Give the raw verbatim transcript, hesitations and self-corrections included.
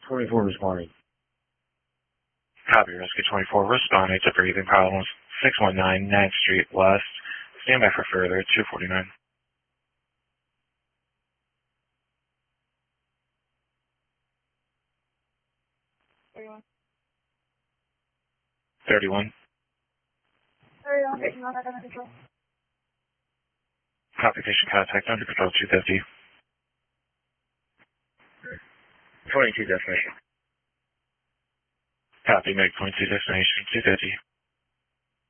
twenty-four responding. Copy, Rescue twenty-four responding to breathing problems. six one nine ninth Street West. Stand by for further. two forty-nine. thirty-one. thirty-one. thirty-one, patient contact under control. Copy, patient contact under control two fifty. twenty-two destination. Copy, make point two destination two fifty.